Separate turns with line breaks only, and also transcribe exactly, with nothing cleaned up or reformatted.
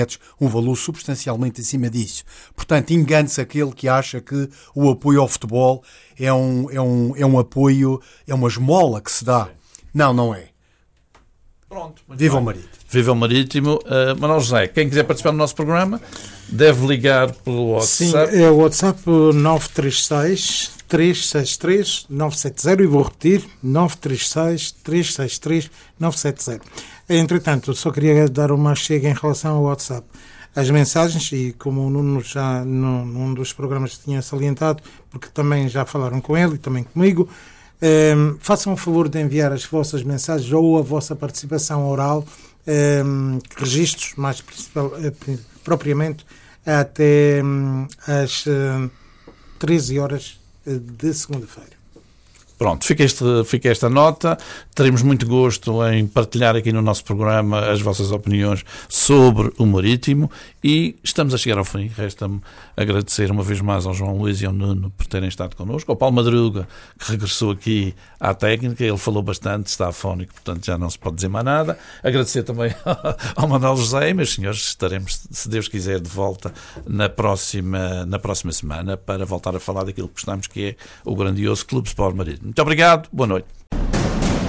um valor substancialmente acima disso. Portanto, engane-se aquele que acha que o apoio ao futebol é um, é um, é um apoio, é uma esmola que se dá. Não, não é.
Pronto.
Viva o Marítimo.
Viva o Marítimo. Uh, Manuel José, quem quiser participar do nosso programa deve ligar pelo WhatsApp.
Sim, é o WhatsApp nove três seis, três seis três, nove sete zero e vou repetir, nove três seis, três seis três, nove sete zero. Entretanto, só queria dar uma chega em relação ao WhatsApp. As mensagens, e como o Nuno já num, num dos programas tinha salientado, porque também já falaram com ele e também comigo, um, façam o favor de enviar as vossas mensagens ou a vossa participação oral, um, registros, mais principal, uh, propriamente, até um, às uh, treze horas de segunda-feira.
Pronto, fica, este, fica esta nota. Teremos muito gosto em partilhar aqui no nosso programa as vossas opiniões sobre o Marítimo e estamos a chegar ao fim. Resta-me agradecer uma vez mais ao João Luís e ao Nuno por terem estado connosco, ao Paulo Madruga, que regressou aqui à técnica. Ele falou bastante, está afónico, portanto já não se pode dizer mais nada. Agradecer também ao Manuel José, meus senhores, estaremos, se Deus quiser, de volta na próxima, na próxima semana para voltar a falar daquilo que gostamos, que é o grandioso Clube Sport Marítimo. Muito obrigado, boa noite.